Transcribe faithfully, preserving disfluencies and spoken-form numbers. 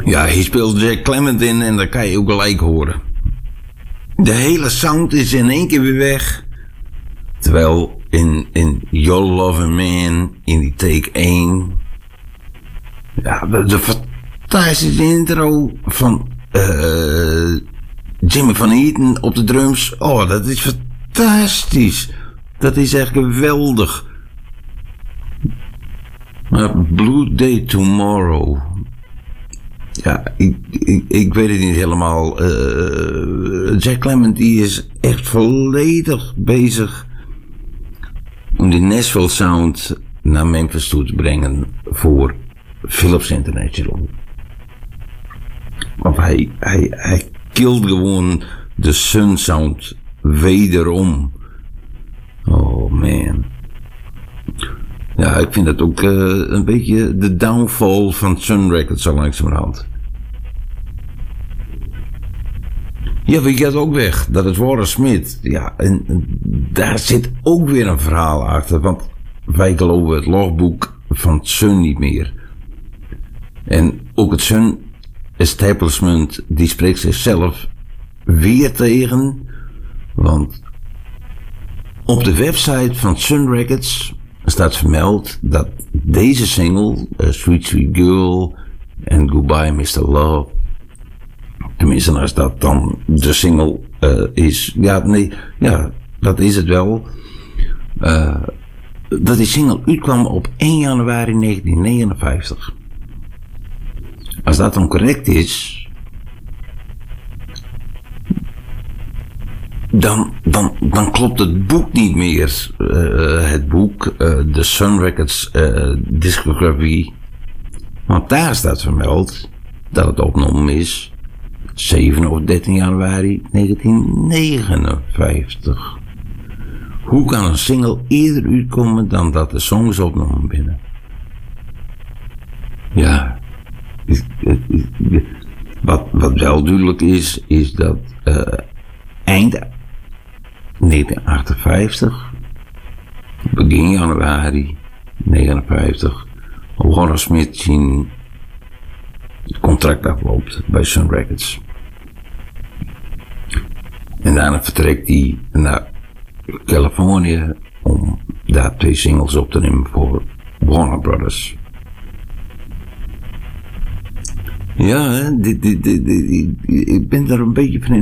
Ja, hier speelt Jack Clement in en dat kan je ook gelijk horen. De hele sound is in één keer weer weg. Terwijl in, in Your Loving Man, in die take één... Ja, de, de fantastische intro van uh, Jimmy Van Eaton op de drums. Oh, dat is fantastisch. Dat is echt geweldig. Uh, Blue Day Tomorrow. Ja, ik, ik, ik weet het niet helemaal. Uh, Jack Clement die is echt volledig bezig om die Nashville sound naar Memphis toe te brengen voor Philips International. Want hij, hij, hij killt gewoon de Sun sound wederom. Oh man. Ja, ik vind dat ook uh, een beetje de downfall van Sun Records zo langzamerhand. Ja, wie gaat ook weg? Dat is Warren Smith. Ja, en, en daar zit ook weer een verhaal achter, want wij geloven het logboek van Sun niet meer. En ook het Sun establishment, die spreekt zichzelf weer tegen, want op de website van Sun Records staat vermeld dat deze single, uh, Sweet Sweet Girl en Goodbye mister Love, tenminste als dat dan de single uh, is, ja nee, ja dat is het wel, uh, dat die single uitkwam op één januari negentien negenenvijftig. Als dat dan correct is, Dan, dan, dan klopt het boek niet meer. Uh, het boek, uh, de Sun Records uh, discografie. Want daar staat vermeld dat het opgenomen is zeven of dertien januari negentien negenenvijftig. Hoe kan een single eerder uitkomen dan dat de song is opgenomen binnen? Ja. Wat, wat wel duidelijk is, is dat uh, eind negentien achtenvijftig, begin januari negenenvijftig, Warren Smith zijn contract afloopt bij Sun Records. En daarna vertrekt hij naar Californië om daar twee singles op te nemen voor Warner Brothers. Ja, dit, dit, dit, dit, ik ben daar een beetje van in